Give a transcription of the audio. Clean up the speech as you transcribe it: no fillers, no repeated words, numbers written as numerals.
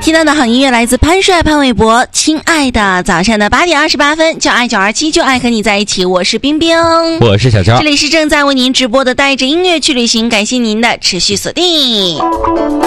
听到的好音乐来自潘帅潘玮柏，亲爱的，早上的8点28分，就爱927，就爱和你在一起，我是冰冰， 我是小娇， 这里是正在为您直播的带着音乐去旅行，感谢您的持续锁定。